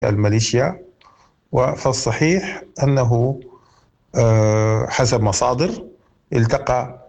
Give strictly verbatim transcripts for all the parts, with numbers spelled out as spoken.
الميليشيا. فالصحيح أنه حسب مصادر التقى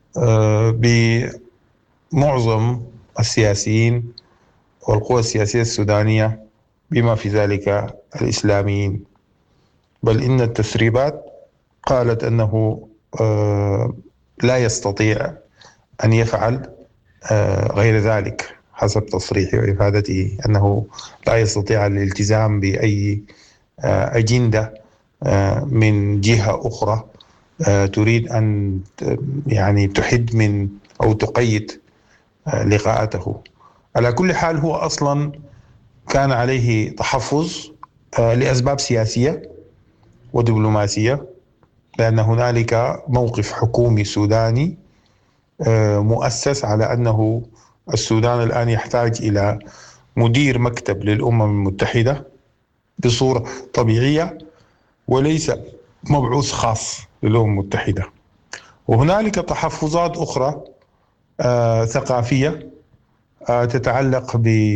بمعظم السياسيين والقوى السياسية السودانية بما في ذلك الإسلاميين، بل إن التسريبات قالت أنه لا يستطيع أن يفعل غير ذلك حسب تصريحه وإفادته، أنه لا يستطيع الالتزام بأي أجندة من جهة أخرى تريد أن يعني تحد من أو تقيد لقاءاته. على كل حال هو أصلا كان عليه تحفظ لأسباب سياسية ودبلوماسية، لأن هنالك موقف حكومي سوداني مؤسس على أنه السودان الآن يحتاج إلى مدير مكتب للأمم المتحدة بصورة طبيعية وليس مبعوث خاص للأمم المتحدة. وهنالك تحفظات أخرى آه ثقافية آه تتعلق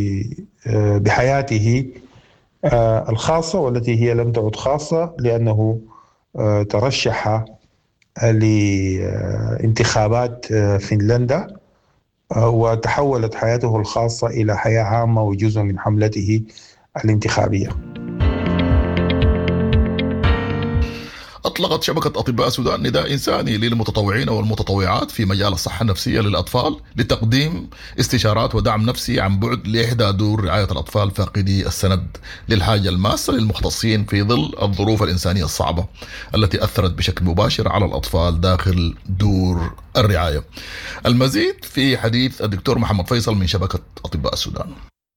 بحياته آه الخاصة، والتي هي لم تعد خاصة لأنه آه ترشح لانتخابات آه فنلندا، آه وتحولت حياته الخاصة إلى حياة عامة وجزء من حملته الانتخابية. أطلقت شبكة أطباء السودان نداء إنساني للمتطوعين والمتطوعات في مجال الصحة النفسية للأطفال لتقديم استشارات ودعم نفسي عن بعد لإحدى دور رعاية الأطفال فاقدي السند للحاجة الماسة للمختصين في ظل الظروف الإنسانية الصعبة التي أثرت بشكل مباشر على الأطفال داخل دور الرعاية. المزيد في حديث الدكتور محمد فيصل من شبكة أطباء السودان.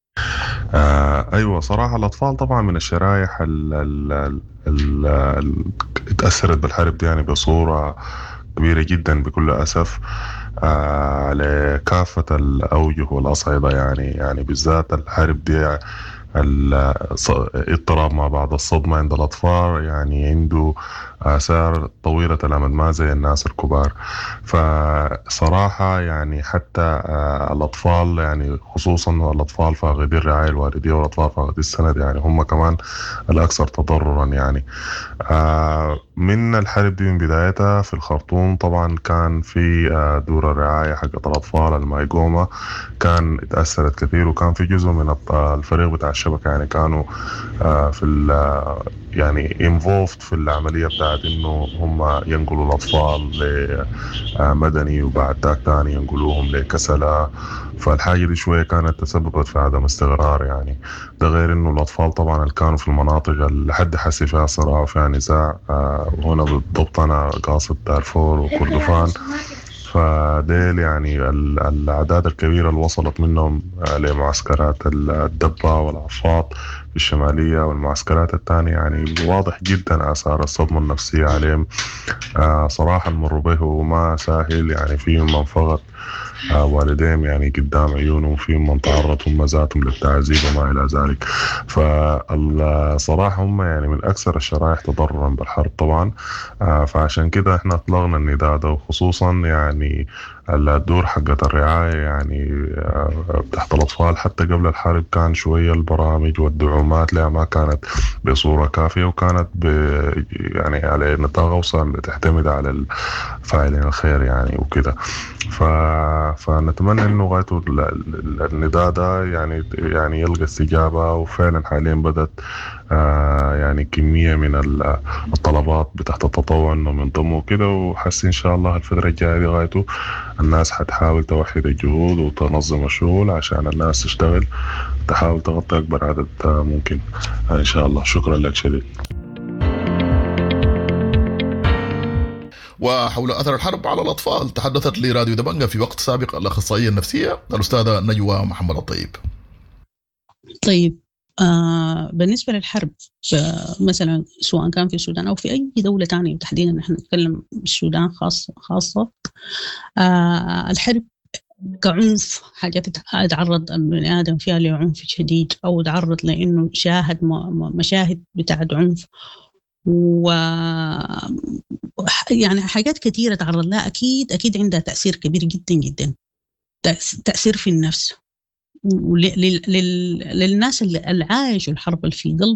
آه أيوة، صراحة الأطفال طبعا من الشرائح اللي اتأثرت بالحرب دي يعني بصورة كبيرة جدا بكل أسف، آه لكافة الأوجه والأصعدة. يعني يعني بالذات الحرب دي الاضطراب مع بعض الصدمة عند الأطفال يعني عنده آثار طويلة الأمد ما زي الناس الكبار. فصراحة يعني حتى الأطفال يعني خصوصا الأطفال فاقدي الرعاية الوالدية والأطفال فاقدي السند يعني هم كمان الأكثر تضررا. يعني من الحرب دي من بدايتها في الخرطوم طبعا كان في دور الرعاية حقت الأطفال المايقومة كان اتأثرت كثير، وكان في جزء من الفريق بتاع الشبكة يعني كانوا في يعني involved في العملية بتاعت إنه هم ينقلوا الأطفال لمدني وبعد ذاك تاني ينقلوهم لكسلة. فالحاجة دي شوية كانت تسببت في عدم استقرار يعني. ده غير إنه الأطفال طبعا اللي كانوا في المناطق اللي حد حسي فيها صراع وفيها نزاع، وهنا بالضبط أنا قاصد دارفور وكردفان. فديل يعني الأعداد الكبيرة اللي وصلت منهم لمعسكرات الدبة والعفاط في الشمالية والمعسكرات الثانية يعني واضح جدا آثار الصدمة النفسية عليهم. صراحة المر به وما سهل يعني. فيهم من فقد والديهم يعني قدام عيونهم، فيهم من تعرضوا هم ذاتهم للتعذيب وما إلى ذلك. فالصراحة هم يعني من أكثر الشرائح تضررا بالحرب طبعا. فعشان كده احنا اطلقنا النداء ده، وخصوصا يعني الدور حقة الرعاية يعني تحت الأطفال حتى قبل الحرب كان شوية البرامج والدعومات لها ما كانت بصورة كافية، وكانت يعني على نطاق أوسع تعتمد على الفاعلين الخير يعني وكده. ف... فنتمنى إنه غايته النداء ده يعني يعني يلقى استجابة، وفعلا حاليا بدأت آه يعني كمية من الطلبات بتاعت التطوع إنهم ينضموا كده، وحس إن شاء الله الفترة الجاية غايته الناس حتحاول توحد الجهود وتنظم الشغل عشان الناس تشتغل تحاول تغطي أكبر عدد ممكن إن شاء الله. شكرا لك شديد. وحول أثر الحرب على الأطفال تحدثت لراديو دبنجة في وقت سابق الأخصائية النفسية الأستاذة نجوى محمد الطيب. طيب آه بالنسبة للحرب مثلا سواء كان في السودان أو في أي دولة تانية، تحديدا نحن نتكلم بالسودان خاصة خاصة آه الحرب كعنف حاجة تتعرض البني آدم فيها لعنف شديد، أو تعرض لأنه شاهد مشاهد بتاعت عنف و يعني حاجات كثيرة تعرض لها، أكيد أكيد عندها تأثير كبير جدا جدا، تأثير في النفس وللناس اللي عايشوا الحرب اللي في قلب